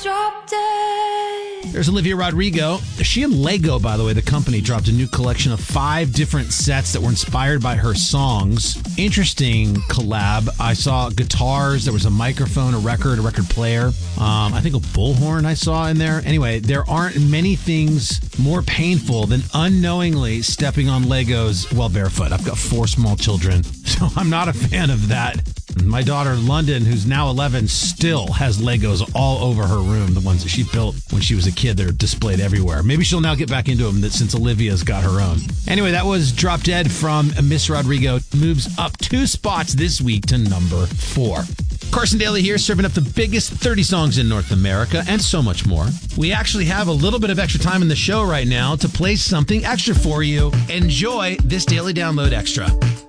Drop Dead. There's Olivia Rodrigo. She and Lego, by the way, the company, dropped a new collection of 5 different sets that were inspired by her songs. Interesting collab. I saw guitars. There was a microphone, a record player. I think a bullhorn I saw in there. Anyway, there aren't many things more painful than unknowingly stepping on Legos while barefoot. I've got 4 small children, so I'm not a fan of that. My daughter, London, who's now 11, still has Legos all over her room, the ones that she built when she was a kid. They're displayed everywhere. Maybe she'll now get back into them since Olivia's got her own. Anyway, that was Drop Dead from Miss Rodrigo. Moves up 2 spots this week to number 4. Carson Daly here, serving up the biggest 30 songs in North America and so much more. We actually have a little bit of extra time in the show right now to play something extra for you. Enjoy this Daily Download Extra.